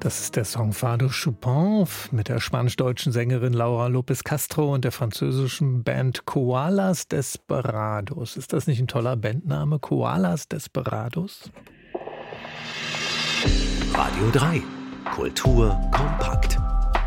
Das ist der Song Fado Chopin mit der spanisch-deutschen Sängerin Laura López Castro und der französischen Band Koalas Desperados. Ist das nicht ein toller Bandname? Koalas Desperados? Radio 3. Kultur kompakt.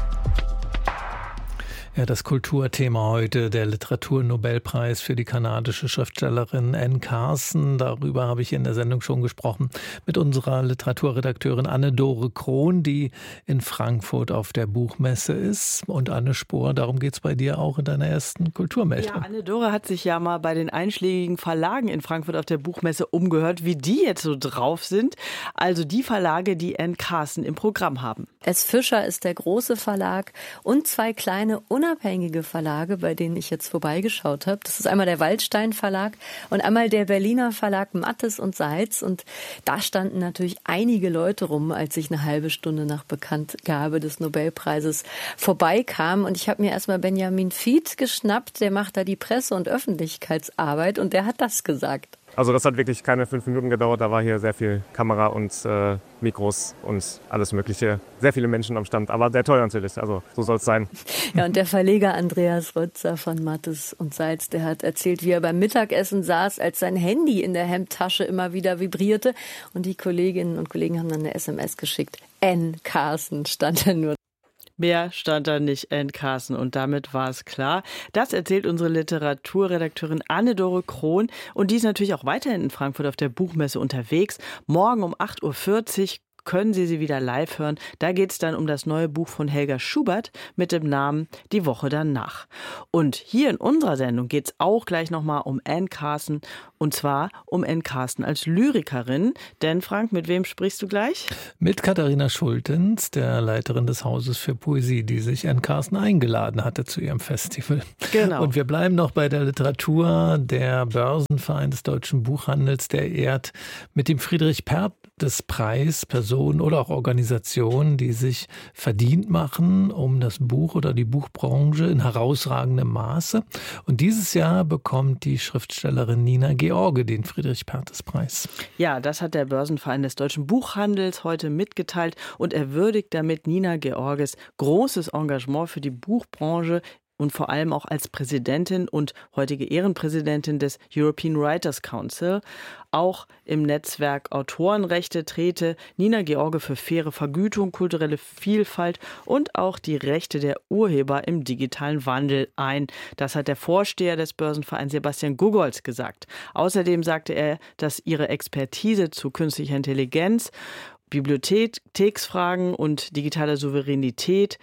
Ja, das Kulturthema heute, der Literaturnobelpreis für die kanadische Schriftstellerin Anne Carson. Darüber habe ich in der Sendung schon gesprochen mit unserer Literaturredakteurin Anne-Dore Krohn, die in Frankfurt auf der Buchmesse ist. Und Anne Spohr, darum geht es bei dir auch in deiner ersten Kulturmeldung. Ja, Anne-Dore hat sich ja mal bei den einschlägigen Verlagen in Frankfurt auf der Buchmesse umgehört, wie die jetzt so drauf sind. Also die Verlage, die Anne Carson im Programm haben. S. Fischer ist der große Verlag und zwei kleine unabhängige Verlage, bei denen ich jetzt vorbeigeschaut habe. Das ist einmal der Waldstein Verlag und einmal der Berliner Verlag Mattes und Seitz. Und da standen natürlich einige Leute rum, als ich eine halbe Stunde nach Bekanntgabe des Nobelpreises vorbeikam. Und ich habe mir erstmal Benjamin Fied geschnappt, der macht da die Presse- und Öffentlichkeitsarbeit und der hat das gesagt. Also das hat wirklich keine 5 Minuten gedauert, da war hier sehr viel Kamera und Mikros und alles mögliche. Sehr viele Menschen am Stand, aber sehr teuer natürlich, also so soll es sein. Ja, und der Verleger Andreas Rötzer von Mattes und Seitz, der hat erzählt, wie er beim Mittagessen saß, als sein Handy in der Hemdtasche immer wieder vibrierte und die Kolleginnen und Kollegen haben dann eine SMS geschickt. Anne Carson stand da nur. Mehr stand da nicht, Anne Carson. Und damit war es klar. Das erzählt unsere Literaturredakteurin Anne-Dore Krohn. Und die ist natürlich auch weiterhin in Frankfurt auf der Buchmesse unterwegs. Morgen um 8.40 Uhr können Sie wieder live hören. Da geht es dann um das neue Buch von Helga Schubert mit dem Namen Die Woche danach. Und hier in unserer Sendung geht es auch gleich nochmal um Anne Carson. Und zwar um Anne Carson als Lyrikerin. Denn Frank, mit wem sprichst du gleich? Mit Katharina Schultens, der Leiterin des Hauses für Poesie, die sich Anne Carson eingeladen hatte zu ihrem Festival. Genau. Und wir bleiben noch bei der Literatur. Der Börsenverein des deutschen Buchhandels, der ehrt mit dem Friedrich-Perthes-Preis Personen oder auch Organisationen, die sich verdient machen um das Buch oder die Buchbranche in herausragendem Maße. Und dieses Jahr bekommt die Schriftstellerin Nina George den Friedrich-Perthes-Preis. Ja, das hat der Börsenverein des deutschen Buchhandels heute mitgeteilt und er würdigt damit Nina Georges großes Engagement für die Buchbranche und vor allem auch als Präsidentin und heutige Ehrenpräsidentin des European Writers Council. Auch im Netzwerk Autorenrechte trete Nina George für faire Vergütung, kulturelle Vielfalt und auch die Rechte der Urheber im digitalen Wandel ein. Das hat der Vorsteher des Börsenvereins Sebastian Gugolz gesagt. Außerdem sagte er, dass ihre Expertise zu künstlicher Intelligenz, Bibliotheksfragen und digitaler Souveränität,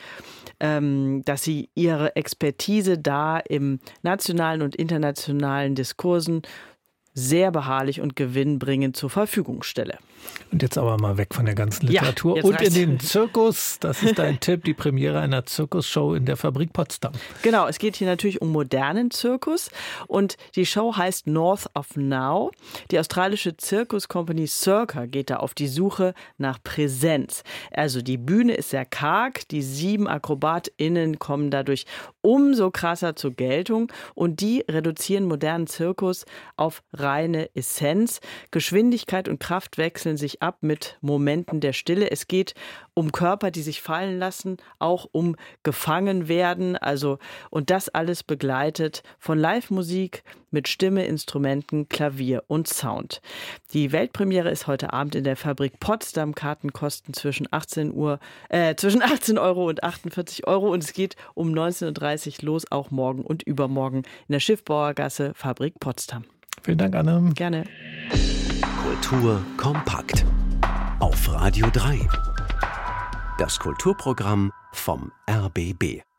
dass sie ihre Expertise da im nationalen und internationalen Diskursen sehr beharrlich und gewinnbringend zur Verfügung stelle. Und jetzt aber mal weg von der ganzen Literatur und in den Zirkus. Das ist dein Tipp, die Premiere einer Zirkusshow in der Fabrik Potsdam. Genau, es geht hier natürlich um modernen Zirkus und die Show heißt North of Now. Die australische Zirkuscompany Circa geht da auf die Suche nach Präsenz. Also die Bühne ist sehr karg, die 7 AkrobatInnen kommen dadurch umso krasser zur Geltung und die reduzieren modernen Zirkus auf reine Essenz. Geschwindigkeit und Kraft wechseln sich ab mit Momenten der Stille. Es geht um Körper, die sich fallen lassen, auch um gefangen werden. Und das alles begleitet von Live-Musik mit Stimme, Instrumenten, Klavier und Sound. Die Weltpremiere ist heute Abend in der Fabrik Potsdam. Karten kosten zwischen 18 Euro und 48 Euro. Und es geht um 19.30 Uhr los, auch morgen und übermorgen in der Schiffbauergasse, Fabrik Potsdam. Vielen Dank, Anne. Gerne. Kultur kompakt. Auf Radio 3. Das Kulturprogramm vom RBB.